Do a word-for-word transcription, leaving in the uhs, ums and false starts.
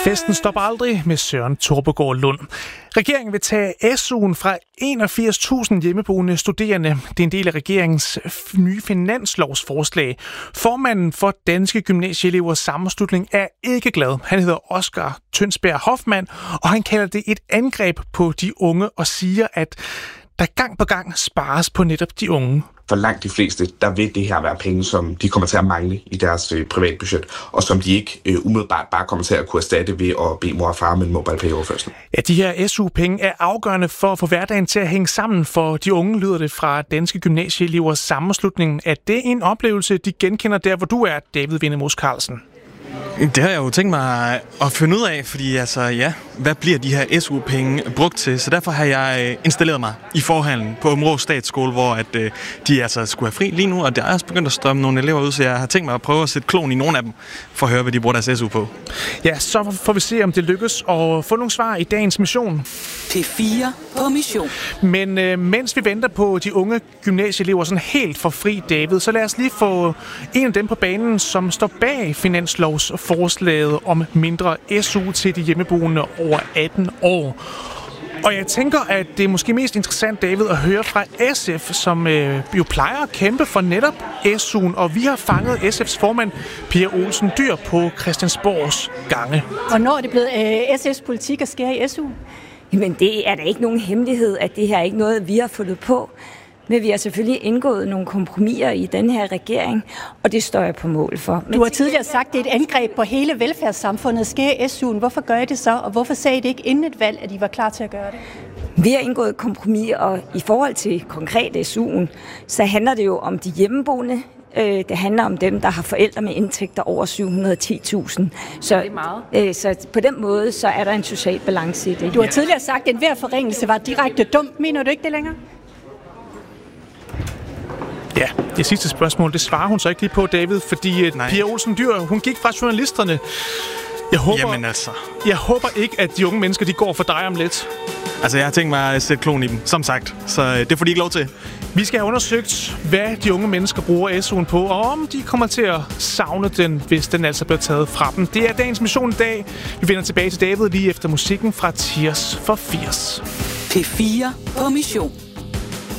Festen stopper aldrig med Søren Torpegaard Lund. Regeringen vil tage S U'en fra enogfirs tusind hjemmeboende studerende. Det er en del af regeringens nye finanslovsforslag. Formanden for Danske Gymnasieelevers Sammenslutning er ikke glad. Han hedder Oscar Tønsberg Hoffmann, og han kalder det et angreb på de unge og siger, at der gang på gang spares på netop de unge. For langt de fleste, der vil det her være penge, som de kommer til at mangle i deres øh, privatbudget, og som de ikke øh, umiddelbart bare kommer til at kunne erstatte ved at bede mor og far med en MobilePay-overførsel. Ja, de her S U-penge er afgørende for at få hverdagen til at hænge sammen for de unge, lyder det fra Danske Gymnasieelevers Sammenslutning. Er det en oplevelse, de genkender der, hvor du er, David Vindemos Carlsen? Det har jeg jo tænkt mig at finde ud af, fordi altså, ja, hvad bliver de her S U-penge brugt til? Så derfor har jeg installeret mig i forhallen på Aabenraa Statsskole, hvor at, øh, de altså skulle have fri lige nu, og der er også begyndt at strømme nogle elever ud, så jeg har tænkt mig at prøve at sætte klon i nogle af dem, for at høre, hvad de bruger deres S U på. Ja, så får vi se, om det lykkes at få nogle svar i dagens mission. P fire på mission. Men øh, mens vi venter på de unge gymnasieelever sådan helt for fri, David, så lad os lige få en af dem på banen, som står bag finanslovsforslaget om mindre S U til de hjemmeboende over atten år. Og jeg tænker, at det er måske mest interessant, David, at høre fra S F, som øh, jo plejer at kæmpe for netop S U'en. Og vi har fanget S F's formand, Pia Olsen Dyhr, på Christiansborgs gange. Hvornår er det blevet øh, S F's politik at skære i S U? Jamen, det er da ikke nogen hemmelighed, at det her er ikke noget, vi har fundet på. Men vi har selvfølgelig indgået nogle kompromiser i den her regering, og det står jeg på mål for. Men du har tidligere sagt, at det er et angreb på hele velfærdssamfundet at skære S U'en. Hvorfor gør I det så, og hvorfor sagde I det ikke inden et valg, at I var klar til at gøre det? Vi har indgået kompromiser, og i forhold til konkret S U'en, så handler det jo om de hjemmeboende. Det handler om dem, der har forældre med indtægter over syv hundrede og ti tusind. Så, det er meget. Så på den måde, så er der en social balance i det. Du har tidligere sagt, at enhver forringelse var direkte dumt. Mener du ikke det længere? Ja, det sidste spørgsmål, det svarer hun så ikke lige på, David, fordi Nej. Pia Olsen Dyhr, hun gik fra journalisterne. Jeg håber, Jamen altså. Jeg håber ikke, at de unge mennesker, de går for dig om lidt. Altså, jeg har tænkt mig at sætte klon i dem, som sagt. Så det får de ikke lov til. Vi skal have undersøgt, hvad de unge mennesker bruger S U'en på, og om de kommer til at savne den, hvis den altså bliver taget fra dem. Det er dagens mission i dag. Vi vender tilbage til David lige efter musikken fra Tears for Fears. P fire på mission.